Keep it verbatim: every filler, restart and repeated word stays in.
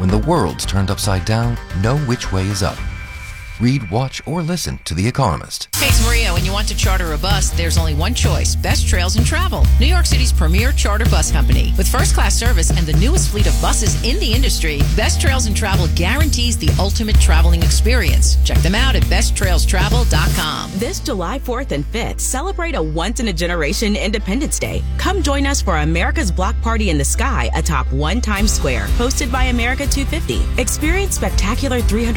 When the world's turned upside down, know which way is up. Read, watch, or listen to The Economist. Hey, it's Maria. When you want to charter a bus, there's only one choice: Best Trails and Travel, New York City's premier charter bus company. With first-class service and the newest fleet of buses in the industry, Best Trails and Travel guarantees the ultimate traveling experience. Check them out at best trails travel dot com. This July fourth and fifth, celebrate a once-in-a-generation Independence Day. Come join us for America's Block Party in the Sky atop One Times Square, hosted by America two fifty. Experience spectacular three hundred